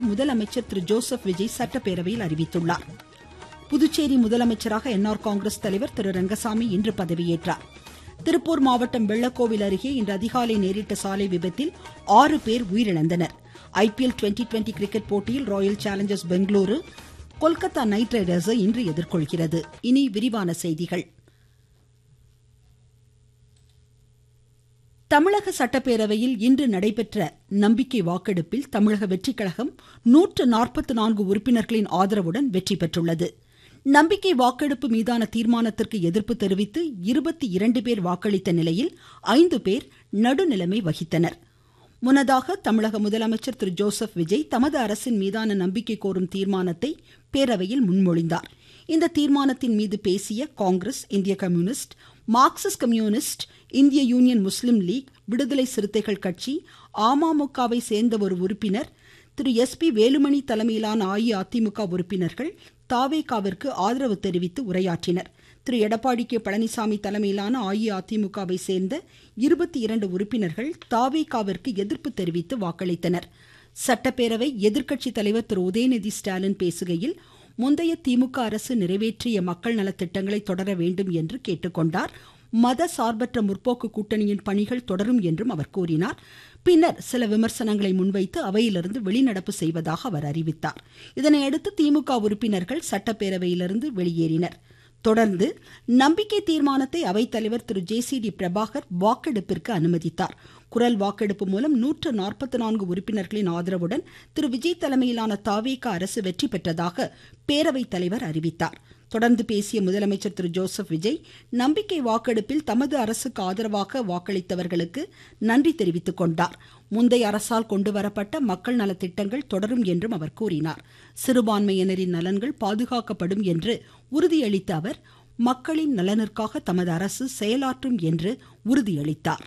முதலமைச்சர் திரு ஜோசப் விஜய் சட்டப்பேரவையில் அறிவித்துள்ளார். புதுச்சேரி முதலமைச்சராக என்ஆர் காங்கிரஸ் தலைவர் திரு ரங்கசாமி இன்று பதவியேற்றார். திருப்பூர் மாவட்டம் வெள்ளக்கோவில் அருகே இன்று அதிகாலை நேரிட்ட சாலை விபத்தில் 6 பேர் உயிரிழந்தனர். IPL 2020 கிரிக்கெட் போட்டியில் Royal Challengers Bengaluru Kolkata night ரைடர்ஸை இன்று எதிர்கொள்கிறது. இனி விரிவான செய்திகள். தமிழக சட்டப்பேரவையில் இன்று நடைபெற்ற நம்பிக்கை வாக்கெடுப்பில் தமிழக வெற்றிக் கழகம் 144 உறுப்பினர்களின் ஆதரவுடன் வெற்றி பெற்றுள்ளது. நம்பிக்கை வாக்கெடுப்பு மீதான தீர்மானத்திற்கு எதிர்ப்பு தெரிவித்து 22 பேர் வாக்களித்த நிலையில் 5 பேர் நடுநிலைமை வகித்தனர். முன்னதாக தமிழக முதலமைச்சர் திரு ஜோசப் விஜய் தமது அரசின் மீதான நம்பிக்கை கோரும் தீர்மானத்தை பேரவையில் முன்மொழிந்தார். இந்த தீர்மானத்தின் மீது பேசிய காங்கிரஸ், இந்திய கம்யூனிஸ்ட், மார்க்சிஸ்ட் கம்யூனிஸ்ட், இந்திய யூனியன் முஸ்லிம் லீக், விடுதலை சிறுத்தைகள் கட்சி, அமமுகவை சேர்ந்த ஒரு உறுப்பினர், திரு SP வேலுமணி தலைமையிலான அஇஅதிமுக உறுப்பினர்கள் தாவேகாவிற்கு ஆதரவு தெரிவித்து உரையாற்றினர். திரு எடப்பாடி கே பழனிசாமி தலைமையிலான அஇஅதிமுகவை சேர்ந்த 22 உறுப்பினர்கள் தாவேகாவிற்கு எதிர்ப்பு தெரிவித்து வாக்களித்தனர். சட்டப்பேரவை எதிர்க்கட்சி தலைவர் திரு உதயநிதி ஸ்டாலின் பேசுகையில், முந்தைய திமுக அரசு நிறைவேற்றிய மக்கள் நலத்திட்டங்களை தொடர வேண்டும் என்று கேட்டுக்கொண்டார். மத சார்பற்ற முற்போக்கு கூட்டணியின் பணிகள் தொடரும் என்றும் அவர் கூறினார். பின்னர் சில விமர்சனங்களை முன்வைத்து அவையிலிருந்து வெளிநடப்பு செய்வதாக அவர் அறிவித்தார். இதனையடுத்து திமுக உறுப்பினர்கள் சட்டப்பேரவையிலிருந்து வெளியேறினர். தொடர்ந்து நம்பிக்கை தீர்மானத்தை அவைத்தலைவர் திரு JCD பிரபாகர் வாக்கெடுப்பிற்கு அனுமதித்தார். குரல் வாக்கெடுப்பு மூலம் 144 உறுப்பினர்களின் ஆதரவுடன் திரு விஜய் தலைமையிலான தாவேகா அரசு வெற்றி பெற்றதாக பேரவைத் தலைவர் அறிவித்தார். தொடர்ந்து பேசிய முதலமைச்சர் திரு ஜோசப் விஜய் நம்பிக்கை வாக்கெடுப்பில் தமது அரசுக்கு ஆதரவாக வாக்களித்தவர்களுக்கு நன்றி தெரிவித்துக் கொண்டார். முந்தைய அரசால் கொண்டுவரப்பட்ட மக்கள் நலத்திட்டங்கள் தொடரும் என்றும் அவர் கூறினார். சிறுபான்மையினரின் நலன்கள் பாதுகாக்கப்படும் என்று உறுதியளித்த அவர் மக்களின் நலனிற்காக தமது அரசு செயலாற்றும் என்று உறுதியளித்தார்.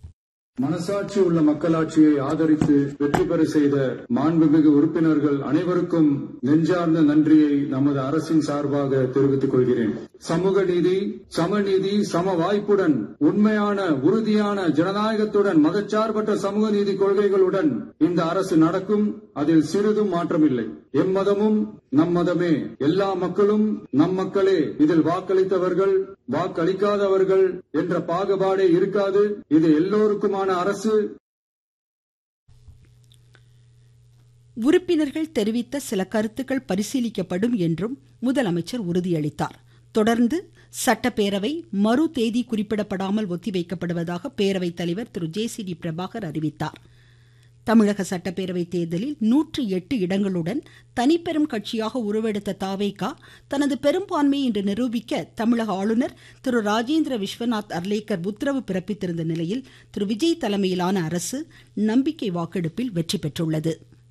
மனசாட்சி உள்ள மக்களாட்சியை ஆதரித்து வெற்றி பெற செய்த மாண்புமிகு உறுப்பினர்கள் அனைவருக்கும் நெஞ்சார்ந்த நன்றியை நமது அரசின் சார்பாக தெரிவித்துக் கொள்கிறேன். சமூக நீதி, சமநீதி, சம வாய்ப்புடன், உண்மையான உறுதியான ஜனநாயகத்துடன், மதச்சார்பற்ற சமூக நீதி கொள்கைகளுடன் இந்த அரசு நடக்கும். அதில் சிறிதும் மாற்றமில்லை. எம்மதமும் நம் மதமே, எல்லா மக்களும் நம் மக்களே, இதில் வாக்களித்தவர்கள் வாக்களிக்காதவர்கள் என்ற பாகுபாடே இருக்காது. இது எல்லோருக்குமான அரசு. உறுப்பினர்கள் தெரிவித்த சில கருத்துக்கள் பரிசீலிக்கப்படும் என்றும் முதலமைச்சர் உறுதியளித்தார். தொடர்ந்து சட்டப்பேரவை மறு தேதி குறிப்பிடப்படாமல் ஒத்திவைக்கப்படுவதாக பேரவைத் தலைவர் திரு JCD பிரபாகர் அறிவித்தார். தமிழக சட்டப்பேரவை தேர்தலில் 108 இடங்களுடன் தனிப்பெரும் கட்சியாக உருவெடுத்த தாவேகா தனது பெரும்பான்மையை இன்று நிரூபிக்க தமிழக ஆளுநர் திரு ராஜேந்திர விஸ்வநாத் அர்லேக்கர் உத்தரவு பிறப்பித்திருந்த நிலையில் திரு விஜய் தலைமையிலான அரசு நம்பிக்கை வாக்கெடுப்பில் வெற்றி பெற்றுள்ளது.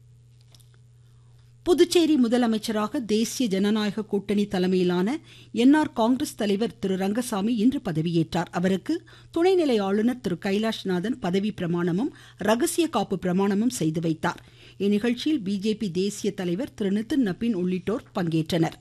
புதுச்சேரி முதலமைச்சராக தேசிய ஜனநாயக கூட்டணி தலைமையிலான என்ஆர் காங்கிரஸ் தலைவர் திரு ரங்கசாமி இன்று பதவியேற்றார். அவருக்கு துணைநிலை ஆளுநர் திரு கைலாஷ்நாதன் பதவி பிரமாணமும் ரகசிய காப்பு பிரமாணமும் செய்து வைத்தார். இந்நிகழ்ச்சியில் பிஜேபி தேசிய தலைவர் திரு நிதின் நபீன் உள்ளிட்டோர் பங்கேற்றனர்.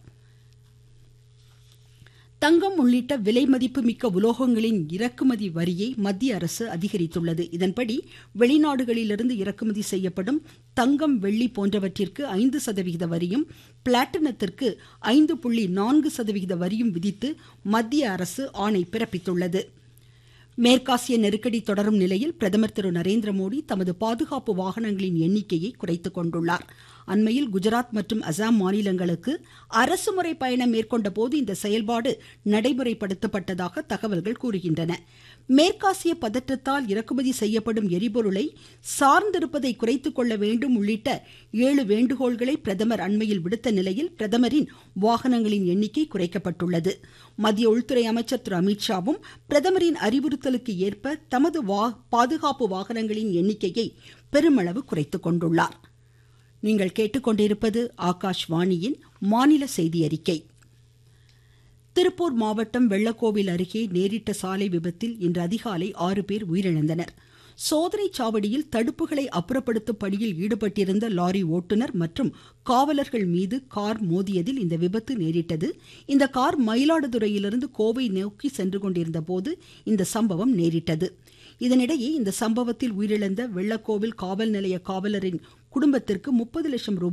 தங்கம் உள்ளிட்ட விலை மதிப்பு மிக்க உலோகங்களின் இறக்குமதி வரியை மத்திய அரசு அதிகரித்துள்ளது. இதன்படி வெளிநாடுகளிலிருந்து இறக்குமதி செய்யப்படும் தங்கம், வெள்ளி போன்றவற்றிற்கு 5% வரியும், பிளாட்டினத்திற்கு 5.4% வரியும் விதித்து மத்திய அரசு ஆணை பிறப்பித்துள்ளது. மேற்காசிய நெருக்கடி தொடரும் நிலையில் பிரதமர் திரு நரேந்திர மோடி தமது பாதுகாப்பு வாகனங்களின் எண்ணிக்கையை குறைத்துக் கொண்டுள்ளார். அண்மையில் குஜராத் மற்றும் அசாம் மாநிலங்களுக்கு அரசுமுறை பயணம் மேற்கொண்ட போது இந்த செயல்பாடு நடைமுறைப்படுத்தப்பட்டதாக தகவல்கள் கூறுகின்றன. மேற்காசிய பதற்றத்தால் இறக்குமதி செய்யப்படும் எரிபொருளை சார்ந்திருப்பதை குறைத்துக் கொள்ள வேண்டும் உள்ளிட்ட 7 வேண்டுகோள்களை பிரதமர் அண்மையில் விடுத்த நிலையில் பிரதமரின் வாகனங்களின் எண்ணிக்கை குறைக்கப்பட்டுள்ளது. மத்திய உள்துறை அமைச்சர் திரு அமித்ஷாவும் பிரதமரின் அறிவுறுத்தலுக்கு ஏற்ப தமது பாதுகாப்பு வாகனங்களின் எண்ணிக்கையை பெருமளவு குறைத்துக் கொண்டுள்ளார். நீங்கள் கேட்டுக்கொண்டிருப்பது ஆகாஷ்வாணியின் மாநில செய்தி அறிக்கை. திருப்பூர் மாவட்டம் வெள்ளக்கோவில் அருகே நேரிட்ட சாலை விபத்தில் இன்று அதிகாலை 6 பேர் உயிரிழந்தனர். சோதனை சாவடியில் தடுப்புகளை அப்புறப்படுத்தும் பணியில் ஈடுபட்டிருந்த லாரி ஓட்டுநர் மற்றும் காவலர்கள் மீது கார் மோதியதில் இந்த விபத்து நேரிட்டது. இந்த கார் மயிலாடுதுறையிலிருந்து கோவை நோக்கி சென்று கொண்டிருந்த போது இந்த சம்பவம் நேரிட்டது. இதனிடையே இந்த சம்பவத்தில் உயிரிழந்த வெள்ளக்கோவில் காவல் நிலைய காவலரின் குடும்பத்திற்கு 30 லட்சம் ரூபாய்